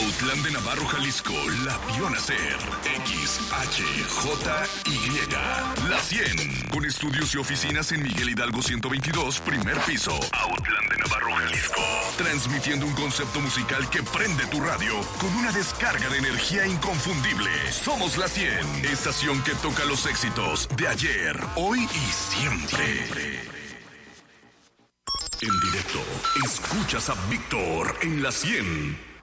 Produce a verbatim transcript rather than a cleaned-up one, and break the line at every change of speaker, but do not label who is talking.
Autlán de Navarro, Jalisco, la vio nacer. X, H, J, Y. La cien. Con estudios y oficinas en Miguel Hidalgo ciento veintidós, primer piso. Autlán de Navarro, Jalisco. Transmitiendo un concepto musical que prende tu radio con una descarga de energía inconfundible. Somos la cien. Estación que toca los éxitos de ayer, hoy y siempre. En directo, escuchas a Víctor en la cien.